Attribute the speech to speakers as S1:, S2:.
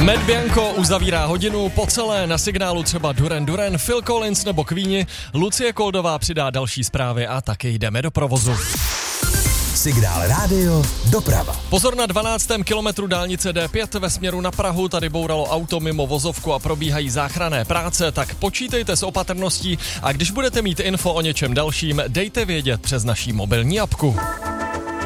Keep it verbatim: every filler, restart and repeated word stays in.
S1: Matt Bianco uzavírá hodinu, po celé na signálu třeba Duran Duran, Phil Collins nebo Queeni, Lucie Koldová přidá další zprávy a taky jdeme do provozu.
S2: Signál rádio, doprava.
S1: Pozor na dvanáctém kilometru dálnice D pět ve směru na Prahu, tady bouralo auto mimo vozovku a probíhají záchranné práce, tak počítejte s opatrností a když budete mít info o něčem dalším, dejte vědět přes naší mobilní apku.